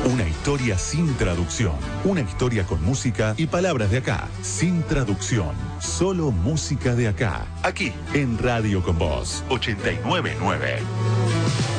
Una historia sin traducción. Una historia con música y palabras de acá. Sin traducción. Solo música de acá. Aquí, en Radio Con Voz 899.